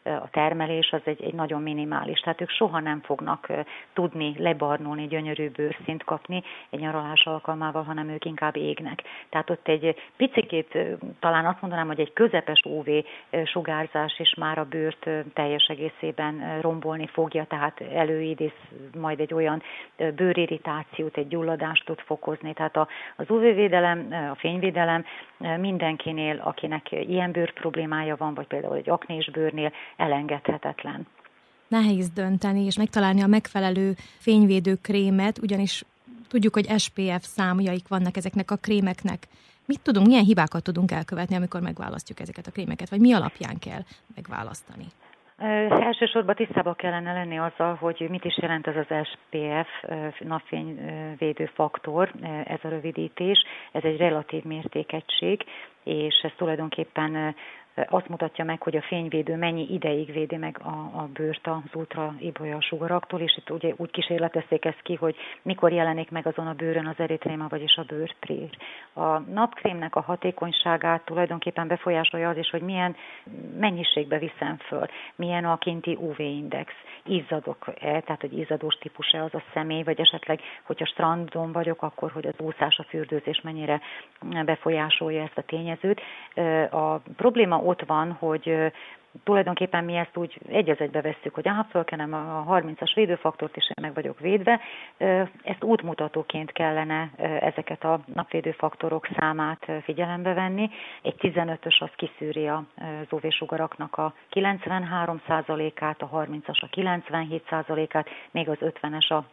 a termelés az egy nagyon minimális. Tehát ők soha nem fognak tudni lebarnulni, gyönyörű bőrszínt kapni egy nyaralás alkalmával, hanem ők inkább égnek. Tehát ott egy picikét, talán azt mondanám, hogy egy közepes UV sugárzás is már a bőrt teljes egészében rombolni fogja, tehát előidéz majd egy olyan bőrirritációt, egy gyulladást tud fokozni. Tehát az UV-védelem, a fényvédelem mindenkinél, akinek ilyen bőr problémája van, vagy például egy aknés bőrnél elengedhetetlen. Nehéz dönteni és megtalálni a megfelelő fényvédő krémet, ugyanis tudjuk, hogy SPF számjaik vannak ezeknek a krémeknek. Mit tudunk, milyen hibákat tudunk elkövetni, amikor megválasztjuk ezeket a krémeket, vagy mi alapján kell megválasztani? Elsősorban tisztában kellene lenni azzal, hogy mit is jelent ez az SPF, napfényvédő faktor, ez a rövidítés, ez egy relatív mértékegység, és ez tulajdonképpen azt mutatja meg, hogy a fényvédő mennyi ideig védi meg a bőrt az ultraibolya sugaraktól, és itt ugye úgy kísérletezték ezt ki, hogy mikor jelenik meg azon a bőrön az eritréma, vagyis a bőrprír. A napkrémnek a hatékonyságát tulajdonképpen befolyásolja az is, hogy milyen mennyiségbe viszem föl, milyen a kinti UV-index, izzadok-e, tehát hogy izzadós típus-e az a személy, vagy esetleg, hogyha strandon vagyok, akkor hogy az úszás, a fürdőzés mennyire befolyásolja ezt a tényezőt. A probléma ott van, hogy tulajdonképpen mi ezt úgy egy az egybe vesszük, hogy fölkenem a 30-as védőfaktort, és én meg vagyok védve. Ezt útmutatóként kellene ezeket a napvédőfaktorok számát figyelembe venni. Egy 15-ös az kiszűri az UV-sugaraknak a 93%-át, a 30-as a 97%-át, még az 50-es a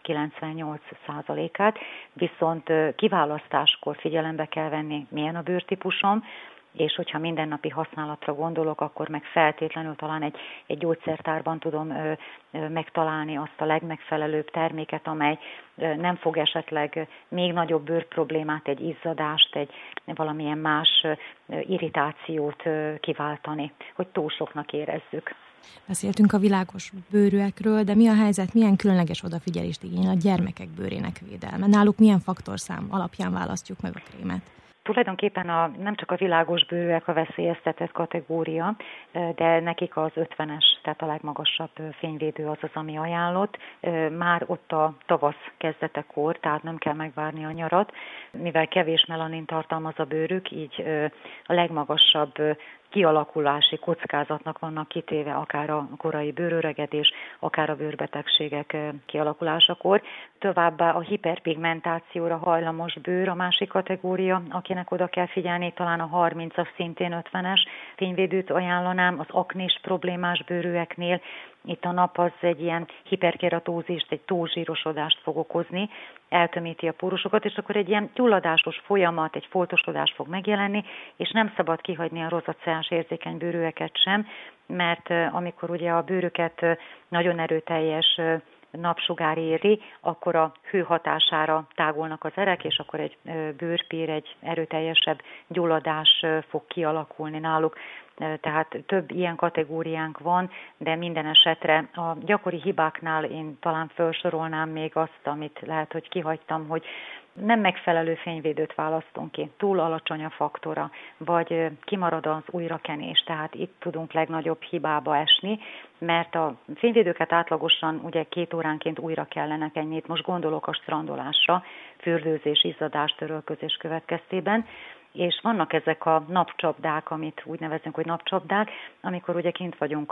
98%-át. Viszont kiválasztáskor figyelembe kell venni, milyen a bőrtípusom, és hogyha mindennapi használatra gondolok, akkor meg feltétlenül talán egy gyógyszertárban tudom megtalálni azt a legmegfelelőbb terméket, amely nem fog esetleg még nagyobb bőrproblémát, egy izzadást, egy valamilyen más irritációt kiváltani, hogy túl soknak érezzük. Beszéltünk a világos bőrűekről, de mi a helyzet, milyen különleges odafigyelést igényel a gyermekek bőrének védelme? Náluk milyen faktorszám alapján választjuk meg a krémet? Tulajdonképpen nem csak a világos bőrűek a veszélyeztetett kategória, de nekik az 50-es, tehát a legmagasabb fényvédő az, ami ajánlott. Már ott a tavasz kezdetekor, tehát nem kell megvárni a nyarat, mivel kevés melanin tartalmaz a bőrük, így a legmagasabb kialakulási kockázatnak vannak kitéve, akár a korai bőröregedés, akár a bőrbetegségek kialakulásakor. Továbbá a hiperpigmentációra hajlamos bőr a másik kategória, akinek oda kell figyelni, talán a 30-as, szintén 50-es fényvédőt ajánlanám, az aknés problémás bőrűeknél. Itt a nap az egy ilyen hiperkeratózist, egy túlzsírosodást fog okozni, eltömíti a pórusokat, és akkor egy ilyen gyulladásos folyamat, egy foltosodás fog megjelenni, és nem szabad kihagyni a rozacceás érzékeny bőrűeket sem, mert amikor ugye a bőrüket nagyon erőteljes napsugár éri, akkor a hő hatására tágulnak az erek, és akkor egy bőrpír, egy erőteljesebb gyulladás fog kialakulni náluk. Tehát több ilyen kategóriánk van, de minden esetre a gyakori hibáknál én talán felsorolnám még azt, amit lehet, hogy kihagytam, hogy nem megfelelő fényvédőt választunk ki, túl alacsony a faktora, vagy kimarad az újrakenés, tehát itt tudunk legnagyobb hibába esni, mert a fényvédőket átlagosan ugye 2 óránként újra kellene kenni, itt most gondolok a strandolásra, fürdőzés, izzadás, törölközés következtében, és vannak ezek a napcsapdák, amit úgy nevezünk, hogy napcsapdák, amikor ugye kint vagyunk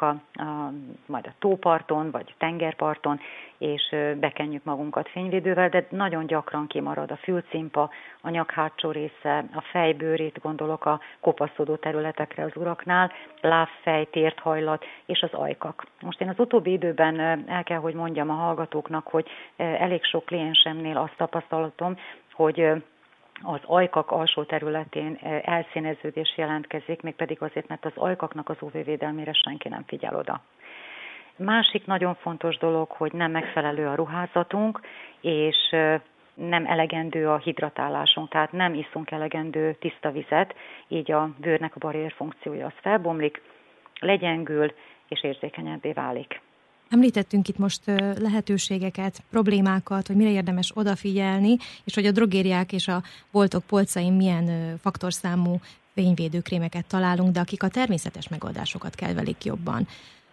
majd a tóparton, vagy tengerparton, és bekenjük magunkat fényvédővel, de nagyon gyakran kimarad a fülcimpa, a nyak hátsó része, a fejbőr, itt gondolok a kopaszodó területekre az uraknál, lábfej, térthajlat és az ajkak. Most én az utóbbi időben el kell, hogy mondjam a hallgatóknak, hogy elég sok kliensemnél azt tapasztalatom, hogy az ajkak alsó területén elszíneződés jelentkezik, mégpedig azért, mert az ajkaknak az UV-védelmére senki nem figyel oda. Másik nagyon fontos dolog, hogy nem megfelelő a ruházatunk, és nem elegendő a hidratálásunk, tehát nem iszunk elegendő tiszta vizet, így a bőrnek a barrierfunkciója az felbomlik, legyengül és érzékenyebbé válik. Említettünk itt most lehetőségeket, problémákat, hogy mire érdemes odafigyelni, és hogy a drogériák és a boltok polcain milyen faktorszámú fényvédőkrémeket találunk, de akik a természetes megoldásokat kedvelik jobban.